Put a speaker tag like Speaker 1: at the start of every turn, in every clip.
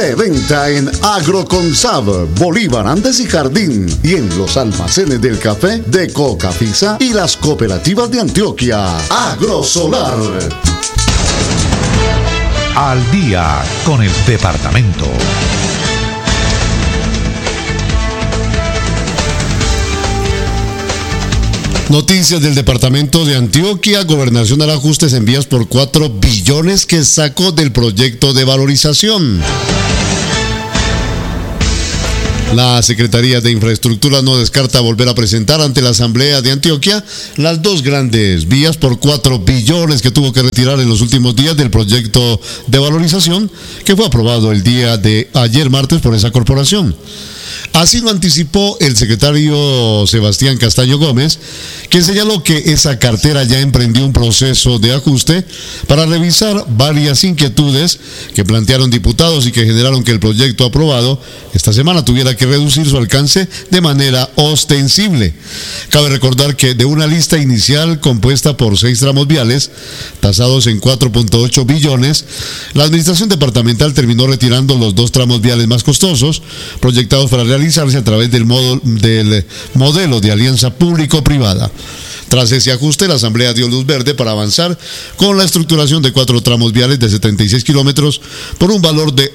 Speaker 1: De venta en Agroconsab, Bolívar, Andes y Jardín, y en los almacenes del café de Cocafisa y las cooperativas de Antioquia. Agrosolar.
Speaker 2: Al día con el departamento.
Speaker 3: Noticias del departamento de Antioquia. Gobernación hará ajustes en vías por 4 billones que sacó del proyecto de valorización. La Secretaría de Infraestructura no descarta volver a presentar ante la Asamblea de Antioquia las 2 grandes vías por 4 billones que tuvo que retirar en los últimos días del proyecto de valorización que fue aprobado el día de ayer martes por esa corporación. Así lo anticipó el secretario Sebastián Castaño Gómez, quien señaló que esa cartera ya emprendió un proceso de ajuste para revisar varias inquietudes que plantearon diputados y que generaron que el proyecto aprobado esta semana tuviera que reducir su alcance de manera ostensible. Cabe recordar que de una lista inicial compuesta por 6 tramos viales, tasados en 4.8 billones, la administración departamental terminó retirando los 2 tramos viales más costosos, proyectados para realizarse a través del modelo de alianza público-privada. Tras ese ajuste, la Asamblea dio luz verde para avanzar con la estructuración de 4 tramos viales de 76 kilómetros por un valor de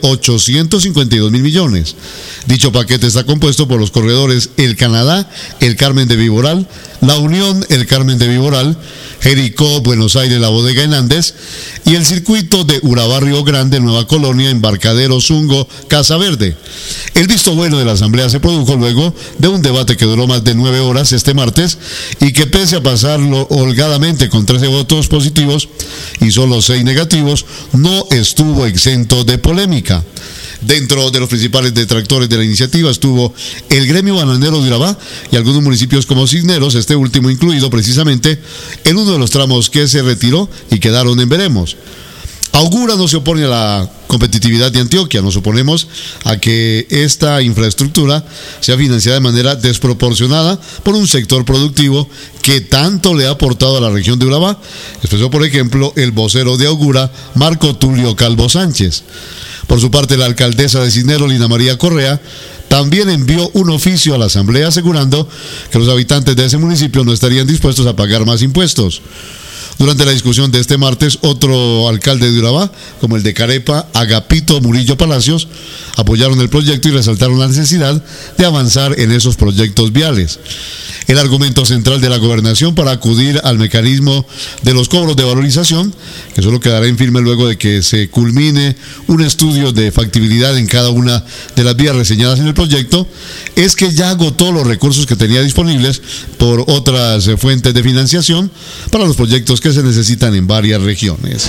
Speaker 3: 852 mil millones. Dicho paquete está compuesto por los corredores El Canadá, El Carmen de Viboral, La Unión, El Carmen de Viboral, Jericó, Buenos Aires, La Bodega en Andes y el circuito de Urabá, Río Grande, Nueva Colonia, Embarcadero, Zungo, Casa Verde. El visto bueno de la Asamblea se produjo luego de un debate que duró más de 9 horas este martes y que, pese a pasarlo holgadamente con 13 votos positivos y solo 6 negativos, no estuvo exento de polémica. Dentro de los principales detractores de la iniciativa estuvo el gremio bananero de Urabá y algunos municipios como Cisneros, este último incluido precisamente en uno de los tramos que se retiró y quedaron en veremos. Augura no se opone a la competitividad de Antioquia, nos oponemos a que esta infraestructura sea financiada de manera desproporcionada por un sector productivo que tanto le ha aportado a la región de Urabá, expresó por ejemplo el vocero de Augura, Marco Tulio Calvo Sánchez. Por su parte, la alcaldesa de Cisneros, Lina María Correa, también envió un oficio a la Asamblea asegurando que los habitantes de ese municipio no estarían dispuestos a pagar más impuestos. Durante la discusión de este martes, otro alcalde de Urabá, como el de Carepa, Agapito Murillo Palacios, apoyaron el proyecto y resaltaron la necesidad de avanzar en esos proyectos viales. El argumento central de la gobernación para acudir al mecanismo de los cobros de valorización, que solo quedará en firme luego de que se culmine un estudio de factibilidad en cada una de las vías reseñadas en el proyecto, es que ya agotó los recursos que tenía disponibles por otras fuentes de financiación para los proyectos que se necesitan en varias regiones.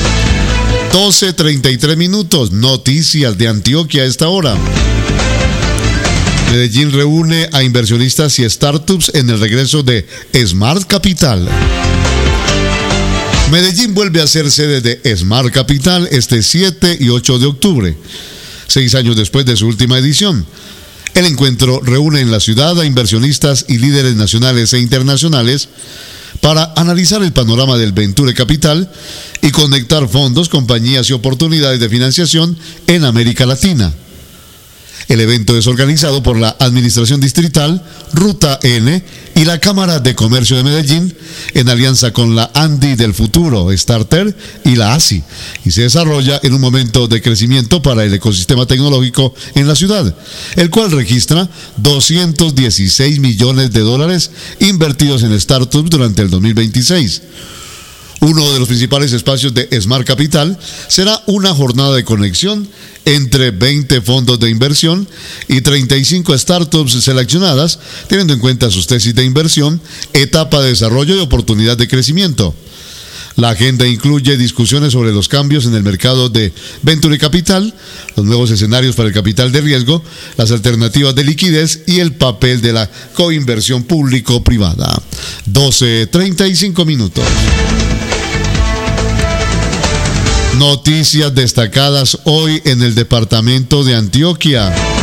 Speaker 3: 12:33, noticias de Antioquia a esta hora. Medellín reúne a inversionistas y startups en el regreso de Smart Capital. Medellín vuelve a ser sede de Smart Capital este 7 y 8 de octubre, 6 años después de su última edición. El encuentro reúne en la ciudad a inversionistas y líderes nacionales e internacionales para analizar el panorama del Venture Capital y conectar fondos, compañías y oportunidades de financiación en América Latina. El evento es organizado por la Administración Distrital, Ruta N y la Cámara de Comercio de Medellín en alianza con la Andi del Futuro, Starter y la ASI, y se desarrolla en un momento de crecimiento para el ecosistema tecnológico en la ciudad, el cual registra $216 millones invertidos en startups durante el 2026. Uno de los principales espacios de Smart Capital será una jornada de conexión entre 20 fondos de inversión y 35 startups seleccionadas, teniendo en cuenta sus tesis de inversión, etapa de desarrollo y oportunidad de crecimiento. La agenda incluye discusiones sobre los cambios en el mercado de Venture Capital, los nuevos escenarios para el capital de riesgo, las alternativas de liquidez y el papel de la coinversión público-privada. 12:35. Noticias destacadas hoy en el departamento de Antioquia.